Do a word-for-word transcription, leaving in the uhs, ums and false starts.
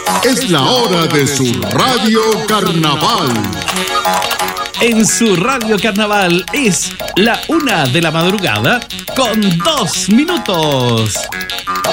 Es la hora de su Radio Carnaval. En su Radio Carnaval es la una de la madrugada con dos minutos.